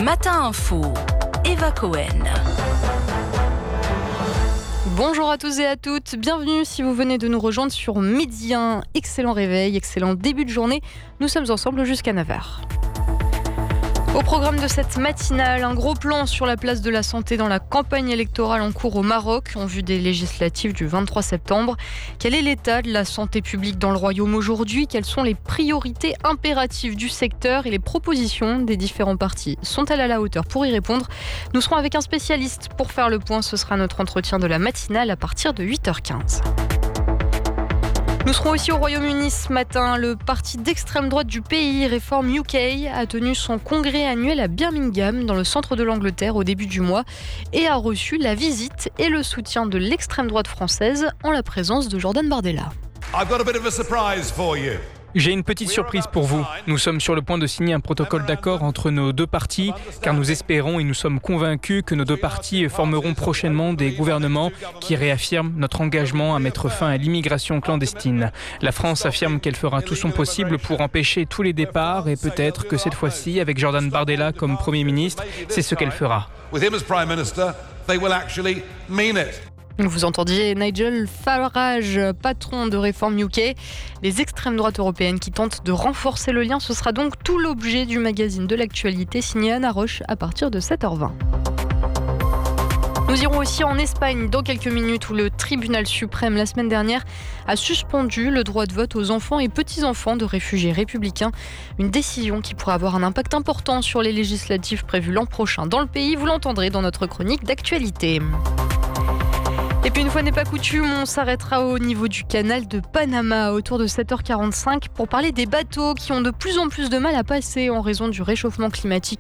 Matin Info, Eva Cohen. Bonjour à tous et à toutes, bienvenue si vous venez de nous rejoindre sur Midi 1. Excellent réveil, excellent début de journée, nous sommes ensemble jusqu'à 9h. Au programme de cette matinale, un gros plan sur la place de la santé dans la campagne électorale en cours au Maroc, en vue des législatives du 23 septembre. Quel est l'état de la santé publique dans le royaume aujourd'hui ? Quelles sont les priorités impératives du secteur et les propositions des différents partis sont-elles à la hauteur ? Pour y répondre, nous serons avec un spécialiste pour faire le point. Ce sera notre entretien de la matinale à partir de 8h15. Nous serons aussi au Royaume-Uni ce matin. Le parti d'extrême droite du pays, Reform UK, a tenu son congrès annuel à Birmingham, dans le centre de l'Angleterre, au début du mois, et a reçu la visite et le soutien de l'extrême droite française en la présence de Jordan Bardella. I've got a bit of a surprise for you. J'ai une petite surprise pour vous. Nous sommes sur le point de signer un protocole d'accord entre nos deux partis, car nous espérons et nous sommes convaincus que nos deux partis formeront prochainement des gouvernements qui réaffirment notre engagement à mettre fin à l'immigration clandestine. La France affirme qu'elle fera tout son possible pour empêcher tous les départs et peut-être que cette fois-ci, avec Jordan Bardella comme Premier ministre, c'est ce qu'elle fera. With him as Prime Minister, they will actually mean it. Vous entendiez Nigel Farage, patron de Reform UK. Les extrêmes droites européennes qui tentent de renforcer le lien, ce sera donc tout l'objet du magazine de l'actualité signé Anna Roche à partir de 7h20. Nous irons aussi en Espagne dans quelques minutes où le tribunal suprême la semaine dernière a suspendu le droit de vote aux enfants et petits-enfants de réfugiés républicains. Une décision qui pourrait avoir un impact important sur les législatives prévues l'an prochain dans le pays. Vous l'entendrez dans notre chronique d'actualité. Et puis une fois n'est pas coutume, on s'arrêtera au niveau du canal de Panama autour de 7h45 pour parler des bateaux qui ont de plus en plus de mal à passer en raison du réchauffement climatique.